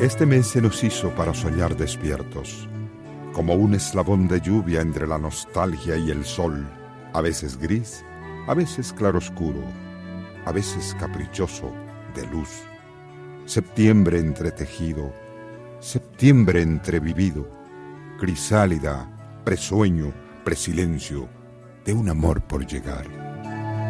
Este mes se nos hizo para soñar despiertos, como un eslabón de lluvia entre la nostalgia y el sol, a veces gris, a veces claroscuro, a veces caprichoso de luz. Septiembre entretejido, septiembre entrevivido, crisálida, presueño, presilencio de un amor por llegar.